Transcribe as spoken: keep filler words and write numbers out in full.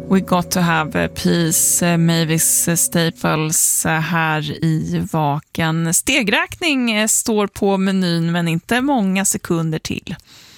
We got to have a peace, Mavis Staples här i Vaken. Stegräkning står på menyn men inte många sekunder till.